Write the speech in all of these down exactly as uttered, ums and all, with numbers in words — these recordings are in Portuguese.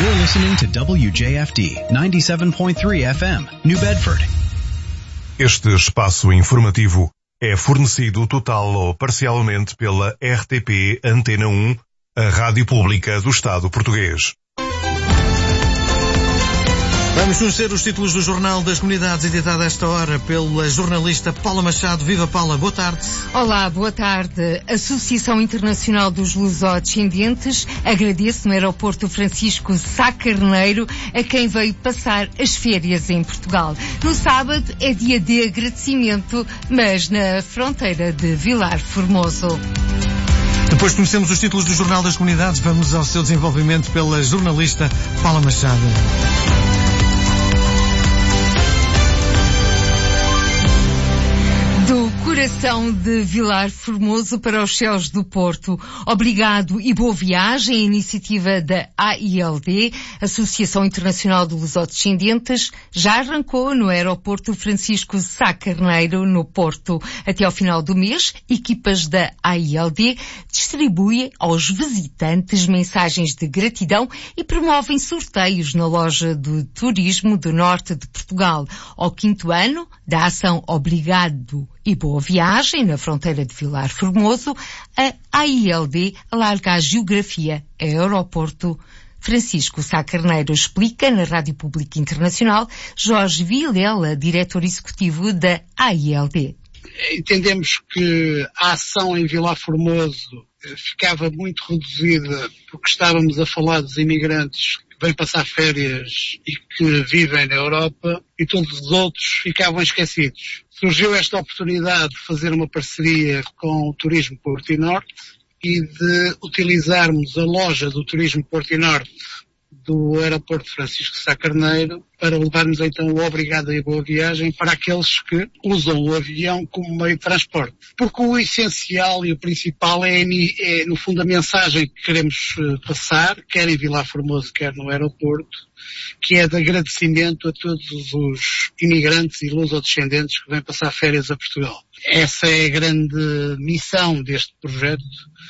You're listening to W J F D ninety-seven point three F M, New Bedford. Este espaço informativo é fornecido total ou parcialmente pela R T P Antena um, a Rádio Pública do Estado Português. Vamos conhecer os títulos do Jornal das Comunidades, editado a esta hora pela jornalista Paula Machado. Viva, Paula, boa tarde. Olá, boa tarde. A Associação Internacional dos Lusodescendentes agradece no aeroporto Francisco Sá Carneiro a quem veio passar as férias em Portugal. No sábado é dia de agradecimento, mas na fronteira de Vilar Formoso. Depois conhecemos os títulos do Jornal das Comunidades, vamos ao seu desenvolvimento pela jornalista Paula Machado. Coração de Vilar Formoso para os céus do Porto. Obrigado e boa viagem. A iniciativa da A I L D, Associação Internacional de Lusodescendentes, já arrancou no aeroporto Francisco Sá Carneiro, no Porto. Até ao final do mês, equipas da A I L D distribuem aos visitantes mensagens de gratidão e promovem sorteios na loja de turismo do norte de Portugal. Ao quinto ano da ação Obrigado e boa viagem na fronteira de Vilar Formoso, a A I L D alarga a geografia a aeroporto Francisco Sá Carneiro, explica na Rádio Pública Internacional Jorge Vilela, diretor executivo da A I L D. Entendemos que a ação em Vilar Formoso ficava muito reduzida porque estávamos a falar dos imigrantes que vêm passar férias e que vivem na Europa, e todos os outros ficavam esquecidos. Surgiu esta oportunidade de fazer uma parceria com o Turismo Porto e Norte e de utilizarmos a loja do Turismo Porto e Norte do aeroporto Francisco Sá Carneiro para levarmos então o obrigado e boa viagem para aqueles que usam o avião como meio de transporte. Porque o essencial e o principal é, é no fundo, a mensagem que queremos passar, quer em Vilar Formoso, quer no aeroporto, que é de agradecimento a todos os imigrantes e lusodescendentes que vêm passar férias a Portugal. Essa é a grande missão deste projeto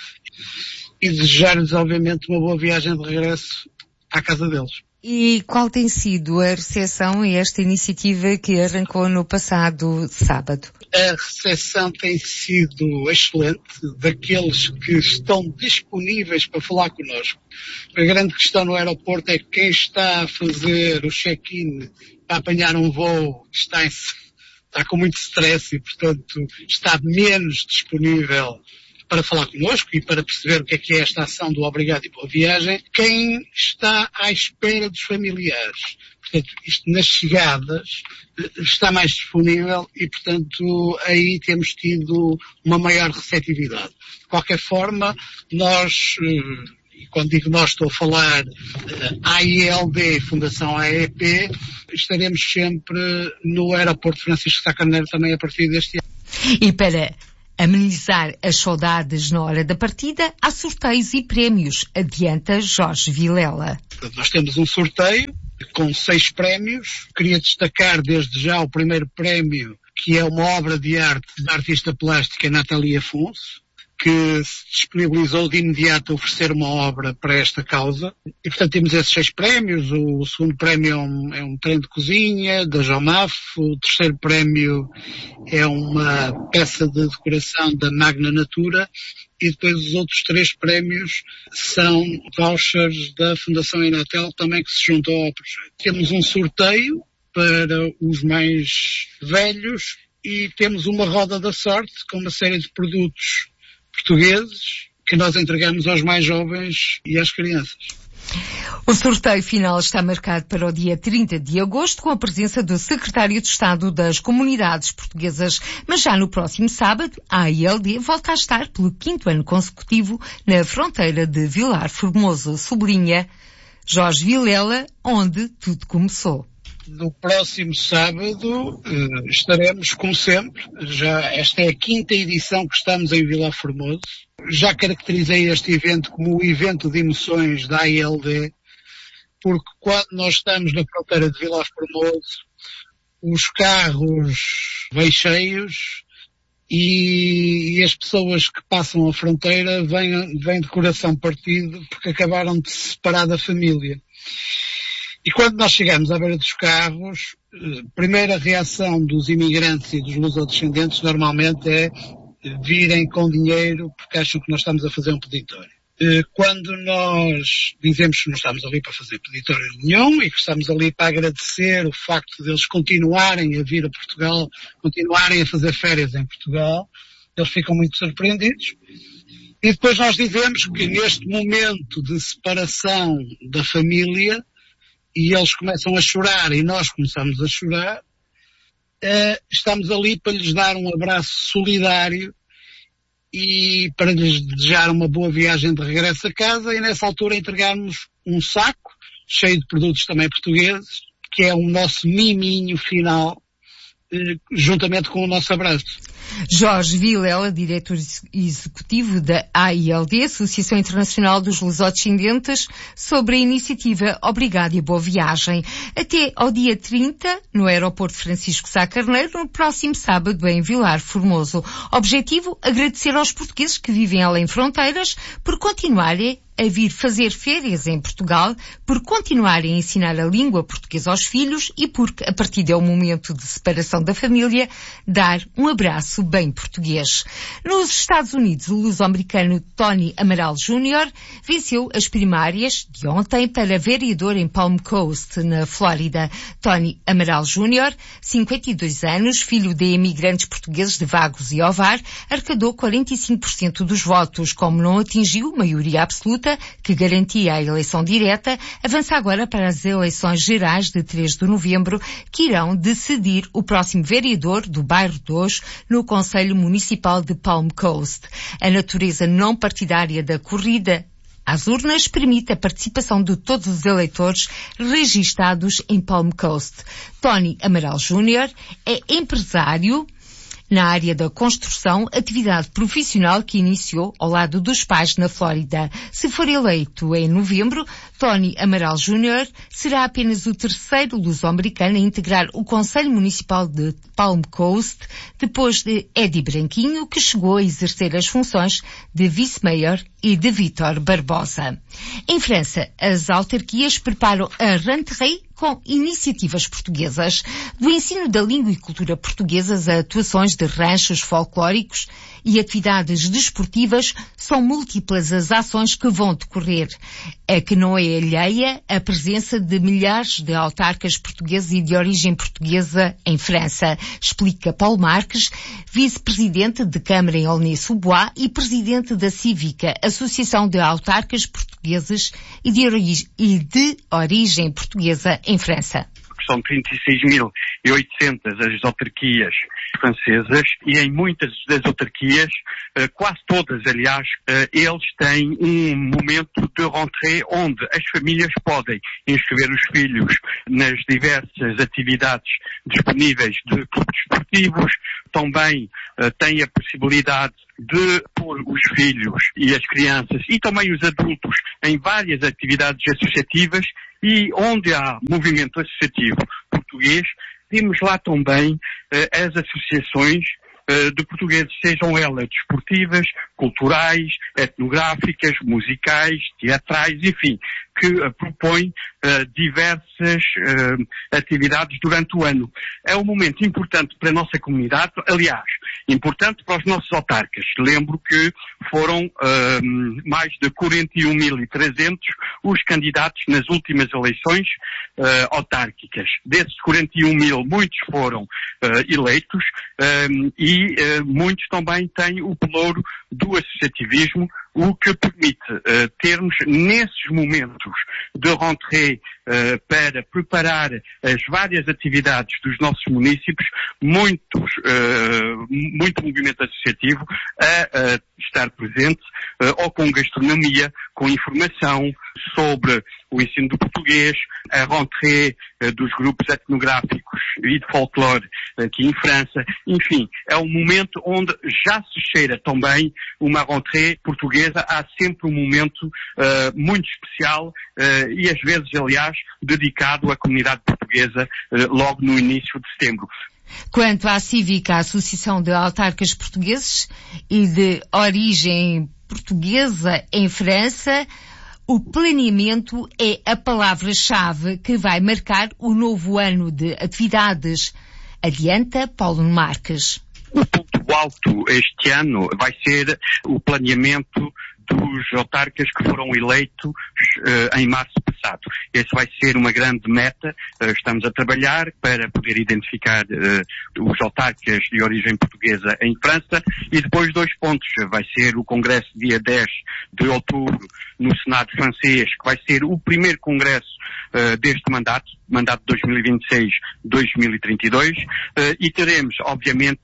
e desejar-lhes, obviamente, uma boa viagem de regresso à casa deles. E qual tem sido a recepção a esta iniciativa que arrancou no passado sábado? A recepção tem sido excelente, daqueles que estão disponíveis para falar connosco. A grande questão no aeroporto é que quem está a fazer o check-in para apanhar um voo está, em, está com muito stress e, portanto, está menos disponível para falar connosco e para perceber o que é que é esta ação do obrigado e boa viagem, quem está à espera dos familiares. Portanto, isto nas chegadas está mais disponível e, portanto, aí temos tido uma maior receptividade. De qualquer forma, nós, e quando digo nós estou a falar A I L D, Fundação A E P, estaremos sempre no aeroporto Francisco Sá Carneiro também a partir deste ano. E para amenizar as saudades na hora da partida, há sorteios e prémios, adianta Jorge Vilela. Nós temos um sorteio com seis prémios. Queria destacar desde já o primeiro prémio, que é uma obra de arte da artista plástica Natalia Afonso, que se disponibilizou de imediato a oferecer uma obra para esta causa. E, portanto, temos esses seis prémios. O segundo prémio é um, é um trem de cozinha da Jomaf. O terceiro prémio é uma peça de decoração da Magna Natura. E depois os outros três prémios são vouchers da Fundação Inatel, também que se juntam ao projeto. Temos um sorteio para os mais velhos e temos uma roda da sorte com uma série de produtos portugueses que nós entregamos aos mais jovens e às crianças. O sorteio final está marcado para o dia trinta de agosto, com a presença do Secretário de Estado das Comunidades Portuguesas. Mas já no próximo sábado, a A I L D volta a estar pelo quinto ano consecutivo na fronteira de Vilar Formoso, sublinha Jorge Vilela, onde tudo começou. No próximo sábado eh, estaremos, como sempre, já esta é a quinta edição que estamos em Vilar Formoso. Já caracterizei este evento como o evento de emoções da A I L D, porque quando nós estamos na fronteira de Vilar Formoso, os carros vêm cheios, e, e as pessoas que passam a fronteira vêm, vêm de coração partido porque acabaram de se separar da família. E quando nós chegamos à beira dos carros, a primeira reação dos imigrantes e dos lusodescendentes normalmente é virem com dinheiro porque acham que nós estamos a fazer um peditório. Quando nós dizemos que não estamos ali para fazer peditório nenhum e que estamos ali para agradecer o facto de eles continuarem a vir a Portugal, continuarem a fazer férias em Portugal, eles ficam muito surpreendidos. E depois nós dizemos que neste momento de separação da família, e eles começam a chorar e nós começamos a chorar, estamos ali para lhes dar um abraço solidário e para lhes desejar uma boa viagem de regresso a casa e nessa altura entregarmos um saco cheio de produtos também portugueses, que é o nosso miminho final, juntamente com o nosso abraço. Jorge Vilela, diretor executivo da A I L D, Associação Internacional dos Lusodescendentes, sobre a iniciativa Obrigado e Boa Viagem. Até ao dia trinta, no aeroporto Francisco Sá Carneiro, no próximo sábado em Vilar Formoso. Objetivo, agradecer aos portugueses que vivem além fronteiras por continuarem a vir fazer férias em Portugal, por continuarem a ensinar a língua portuguesa aos filhos e porque, a partir do momento de separação da família, dar um abraço bem português. Nos Estados Unidos, o luso-americano Tony Amaral Júnior venceu as primárias de ontem para vereador em Palm Coast, na Flórida. Tony Amaral Júnior, cinquenta e dois anos, filho de imigrantes portugueses de Vagos e Ovar, arrecadou quarenta e cinco por cento dos votos. Como não atingiu maioria absoluta, que garantia a eleição direta, avança agora para as eleições gerais de três de novembro, que irão decidir o próximo vereador do bairro dois no Conselho Municipal de Palm Coast. A natureza não partidária da corrida às urnas permite a participação de todos os eleitores registados em Palm Coast. Tony Amaral Júnior é empresário na área da construção, atividade profissional que iniciou ao lado dos pais na Flórida. Se for eleito em novembro, Tony Amaral Júnior será apenas o terceiro luso-americano a integrar o Conselho Municipal de Palm Coast, depois de Eddie Branquinho, que chegou a exercer as funções de vice-mayor, e de Vítor Barbosa. Em França, as autarquias preparam a rentrée com iniciativas portuguesas. Do ensino da língua e cultura portuguesas a atuações de ranchos folclóricos e atividades desportivas, são múltiplas as ações que vão decorrer. É que não é alheia a presença de milhares de autarcas portugueses e de origem portuguesa em França, explica Paulo Marques, vice-presidente de Câmara em Aulnay-sous-Bois e presidente da Cívica, Associação de Autarcas Portugueses e de, ori- e de origem portuguesa em França. São trinta e seis mil e oitocentas as autarquias francesas e em muitas das autarquias, quase todas aliás, eles têm um momento de rentrée onde as famílias podem inscrever os filhos nas diversas atividades disponíveis de clubes esportivos, também têm a possibilidade de pôr os filhos e as crianças e também os adultos em várias atividades associativas e onde há movimento associativo português, temos lá também uh, as associações uh, de portugueses, sejam elas desportivas, culturais, etnográficas, musicais, teatrais, enfim, que uh, propõem uh, diversas uh, atividades durante o ano. É um momento importante para a nossa comunidade, aliás, importante para os nossos autarcas. Lembro que foram uh, mais de quarenta e um mil e trezentos os candidatos nas últimas eleições uh, autárquicas. Desses quarenta e um mil, muitos foram uh, eleitos um, e uh, muitos também têm o pelouro do associativismo, o que permite uh, termos nesses momentos de rentrée uh, para preparar as várias atividades dos nossos municípios, muitos, uh, muito movimento associativo a uh, estar presente, uh, ou com gastronomia, com informação sobre o ensino do português, a rentrée uh, dos grupos etnográficos e de folclore aqui em França. Enfim, é um momento onde já se cheira também uma rentrée portuguesa. Há sempre um momento uh, muito especial uh, e às vezes, aliás, dedicado à comunidade portuguesa uh, logo no início de setembro. Quanto à Cívica, a Associação de Autarcas Portugueses e de origem portuguesa em França, o planeamento é a palavra-chave que vai marcar o novo ano de atividades. Adianta Paulo Marques. O ponto alto este ano vai ser o planeamento dos autarcas que foram eleitos uh, em março passado. Esse vai ser uma grande meta. Uh, estamos a trabalhar para poder identificar uh, os autarcas de origem portuguesa em França. E depois dois pontos. Vai ser o congresso dia dez de outubro no Senado francês, que vai ser o primeiro congresso uh, deste mandato, mandato dois mil e vinte e seis a dois mil e trinta e dois, uh, e teremos, obviamente,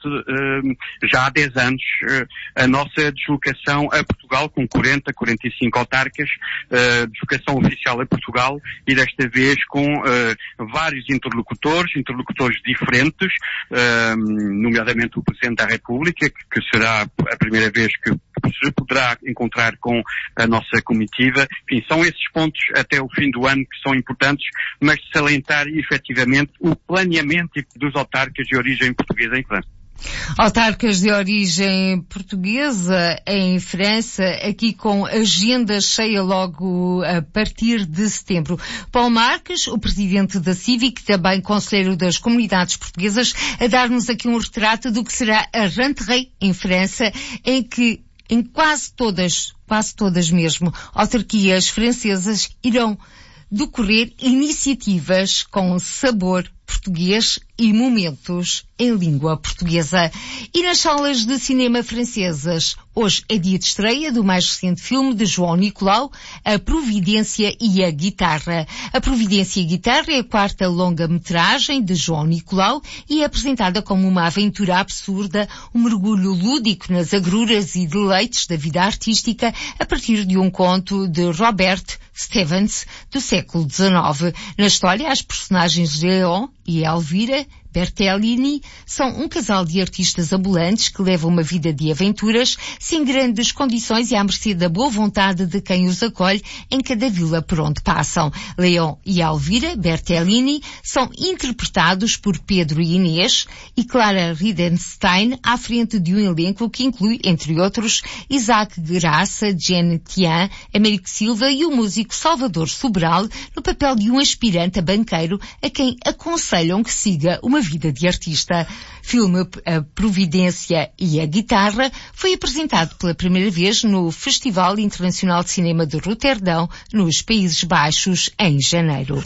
uh, já há dez anos, uh, a nossa deslocação a Portugal com quarenta, quarenta e cinco autarcas, uh, deslocação oficial a Portugal, e desta vez com uh, vários interlocutores, interlocutores diferentes, uh, nomeadamente o Presidente da República, que, que será a primeira vez que se poderá encontrar com a nossa comitiva. Enfim, são esses pontos até o fim do ano que são importantes, mas de salientar efetivamente o planeamento dos autarcas de origem portuguesa em França. Autarcas de origem portuguesa em França, aqui com agenda cheia logo a partir de setembro. Paulo Marques, o presidente da Cívica, também conselheiro das comunidades portuguesas, a dar-nos aqui um retrato do que será a Rentrée em França, em que em quase todas, quase todas mesmo, autarquias francesas irão decorrer iniciativas com sabor português e momentos em língua portuguesa. E nas salas de cinema francesas, hoje é dia de estreia do mais recente filme de João Nicolau, A Providência e a Guitarra. A Providência e a Guitarra é a quarta longa-metragem de João Nicolau e é apresentada como uma aventura absurda, um mergulho lúdico nas agruras e deleites da vida artística a partir de um conto de Robert Stevens, do século dezenove. Na história, as personagens Leon e Elvira Bertellini são um casal de artistas ambulantes que levam uma vida de aventuras, sem grandes condições e à mercê da boa vontade de quem os acolhe em cada vila por onde passam. Leon e Elvira Bertellini são interpretados por Pedro e Inês e Clara Riedenstein à frente de um elenco que inclui, entre outros, Isaac Graça, Jeanne Tian, Américo Silva e o músico Salvador Sobral no papel de um aspirante a banqueiro a quem aconselham que siga uma vida de artista. Filme A Providência e a Guitarra foi apresentado pela primeira vez no Festival Internacional de Cinema de Roterdão, nos Países Baixos, em janeiro.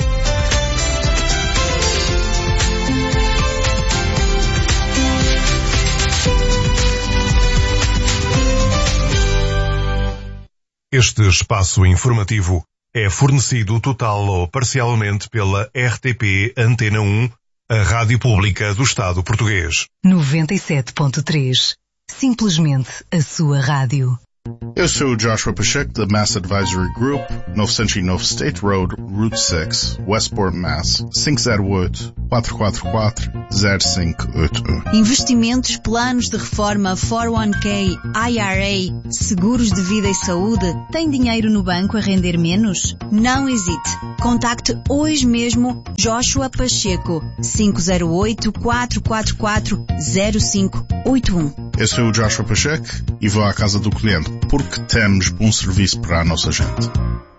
Este espaço informativo é fornecido total ou parcialmente pela R T P Antena um, a Rádio Pública do Estado Português. noventa e sete ponto três. Simplesmente a sua rádio. Eu sou o Joshua Pacheco da Mass Advisory Group, novecentos e nove State Road, Route seis, Westport, Mass. cinco zero oito, quatro quatro quatro, zero cinco oito um. Investimentos, planos de reforma, quatro um K, I R A, seguros de vida e saúde. Tem dinheiro no banco a render menos? Não hesite. Contacte hoje mesmo Joshua Pacheco, cinco zero oito, quatro quatro quatro, zero cinco oito um. Eu sou o Joshua Pacheco e vou à casa do cliente porque temos bom serviço para a nossa gente.